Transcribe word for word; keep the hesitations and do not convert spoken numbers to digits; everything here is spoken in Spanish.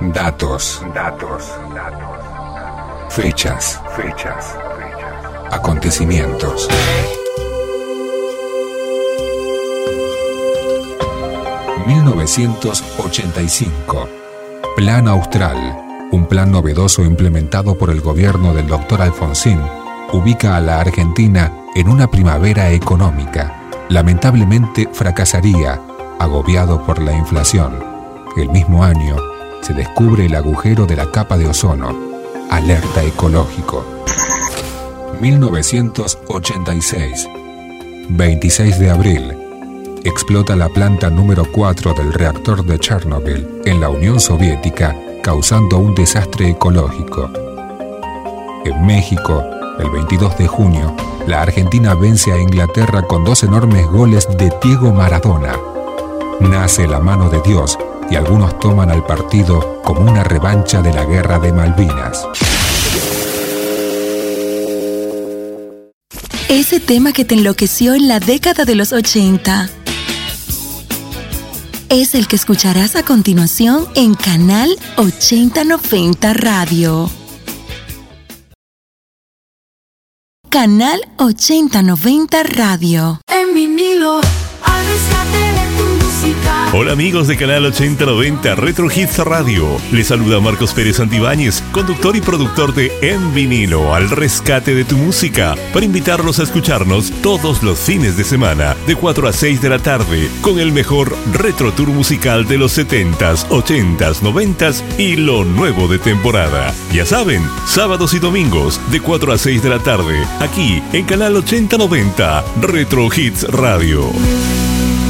Datos. Datos. Fechas. Fechas. Acontecimientos. mil novecientos ochenta y cinco. Plan Austral. Un plan novedoso implementado por el gobierno del doctor Alfonsín ubica a la Argentina en una primavera económica. Lamentablemente fracasaría, agobiado por la inflación. El mismo año se descubre el agujero de la capa de ozono. Alerta ecológico. mil novecientos ochenta y seis. veintiséis de abril. Explota la planta número cuatro del reactor de Chernobyl en la Unión Soviética, causando un desastre ecológico. En México, el veintidós de junio, la Argentina vence a Inglaterra con dos enormes goles de Diego Maradona. Nace la mano de Dios y algunos toman al partido como una revancha de la Guerra de Malvinas. Ese tema que te enloqueció en la década de los ochenta es el que escucharás a continuación en Canal ochenta noventa Radio. Canal ochenta noventa Radio. En vinilo, al rescate de tu música. Hola amigos de Canal ochenta noventa Retro Hits Radio. Les saluda Marcos Pérez Santibáñez, conductor y productor de En Vinilo, al rescate de tu música, para invitarlos a escucharnos todos los fines de semana, de cuatro a seis de la tarde, con el mejor retro tour musical de los setentas, ochentas, noventas y lo nuevo de temporada. Ya saben, sábados y domingos, de cuatro a seis de la tarde, aquí en Canal ochenta noventa Retro Hits Radio.